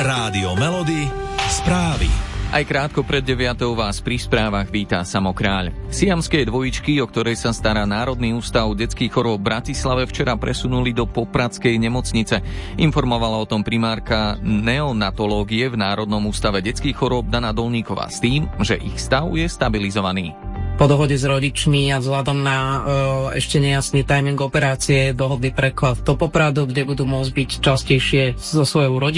Rádio Melody, správy. Aj krátko pred 9:00 vás pri správach víta Samo Kráľ. Siamské dvojičky, o ktorej sa stará Národný ústav detských chorôb v Bratislave, včera presunuli do popradskej nemocnice. Informovala o tom primárka neonatológie v Národnom ústave detských chorôb Dana Dolníková s tým, že ich stav je stabilizovaný. Po dohode s rodičmi a vzhľadom na ešte nejasný timing operácie dohodli preklad do Popradu, kde budú môcť byť častejšie so svojou rodinou.